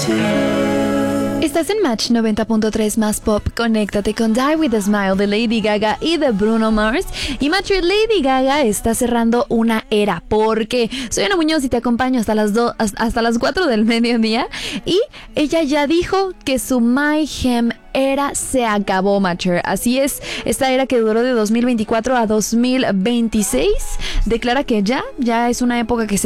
Estás en Match 90.3 más pop. Conéctate con Die With A Smile de Lady Gaga y de Bruno Mars. Y Match, Lady Gaga está cerrando una era, porque soy Ana Muñoz y te acompaño hasta las 4 del mediodía. Y ella ya dijo que su My Hem era se acabó, Matcher. Así es, esta era que duró de 2024 a 2026 declara que ya es una época que se